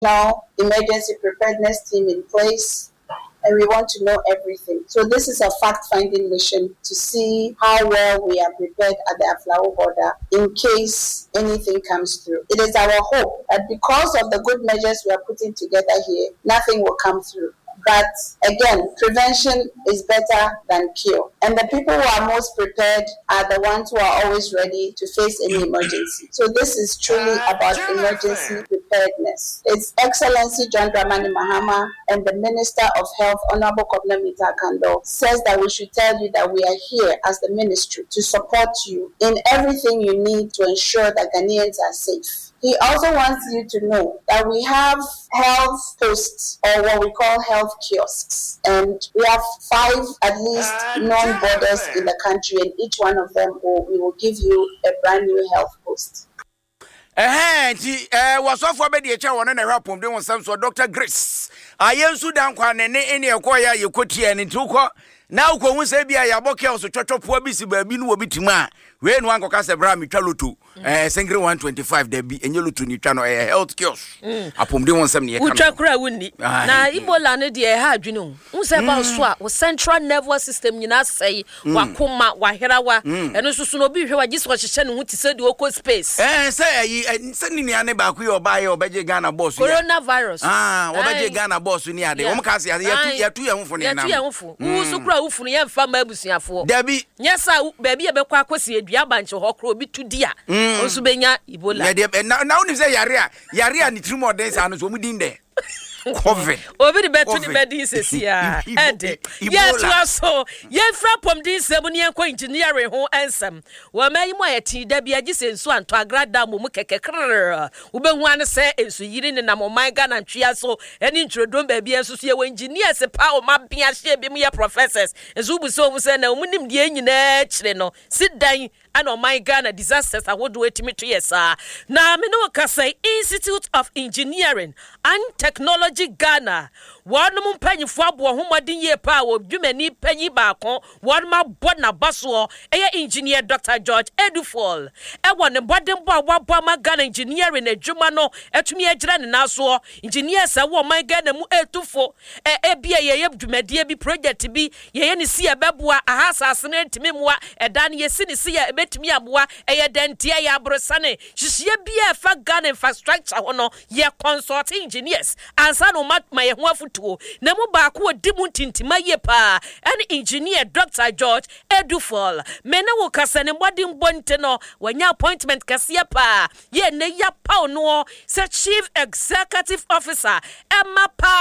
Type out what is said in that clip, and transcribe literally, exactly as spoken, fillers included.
now emergency preparedness team in place, and we want to know everything. So this is a fact-finding mission to see how well we are prepared at the Aflao border in case anything comes through. It is our hope that because of the good measures we are putting together here, nothing will come through. But again, prevention is better than cure. And the people who are most prepared are the ones who are always ready to face any emergency. So this is truly about emergency preparedness. Its Excellency John Dramani Mahama and the Minister of Health, Honorable Kobna Mita Kando, says that we should tell you that we are here as the ministry to support you in everything you need to ensure that Ghanaians are safe. He also wants you to know that we have health posts, or what we call health kiosks, and we have five at least known borders in the country, and each one of them will, we will give you a brand new health post. Eh, eh, was off for the chair one and a rap on doing some so Doctor Grace. I am Sudan Kwan and any acquire you could hear and two now go won say bia ya boke so chocho po bisi ba bi no obi tima we no anko ka se bra mi twaloto eh singre one twenty-five da bi enyeluto ni twa no eh health kiosk apomde won sam ne kan utwa kura wonni na Ebola ne de ha adwene hu se ba so a central nervous system nyina sei wakoma waherawa eno susu no bi hwe wa giso hyehyɛ ne hu ti se de oko space eh say se ni ne ane ba ku yo ba ye obaje Ghana boss coronavirus ah obaje Ghana boss ni ade o mka se ya tu ya hu ne na ya tu ya hu hu so ufunu ye mfa mabusuafo dabi nyesa baabi e bekwa akosi edua banche ho kro obi tudi a onso benya Ebola na na oni say yare a yare a ni trimo den sa no so mu din de COVID obi de betu ni bedi sesia ede ye to aso ye fra pom din semu ne enko engineering ho ensem wa mayi mo ayeti da bia gise nso anto agrada mo mu kekekrer wo behu an se enso yiri ne na mo man ga na ntwea so eni ntrodom ba bia enso so ye engineers pa o ma bia hye bi mu ye professors enso bu so mu se na mu nim de nyina kire no sidan ana o man ga na disasters awodo etimi to yesa na me no ka say Institute of Engineering and Technology Ghana one mum penny for abo homadin ye pa wo dwumani penny baako one ma bona baso eye engineer Doctor George Edufol e won bodin bo wabo ma Ghana engineering adwuma no etumi agira ne naso engineer sa wo man Ghana mu etufo e e bia ye ye dwumade bi project bi ye ye ne si e beboa ahasase ne ntimi moa e dan ye si ne si e betumi aboa e ye dentia ya abrosane hihie bia fa Ghana infrastructure ho no ye consult engineers ansa no mat ma ye ho afutuo na mo ba ko di mu tintima ye pa an engineer Doctor George Edufol me na wo kasa ne modin bonte no wanya appointment kase pa ye ne ya pa no se chief executive officer Emma Pa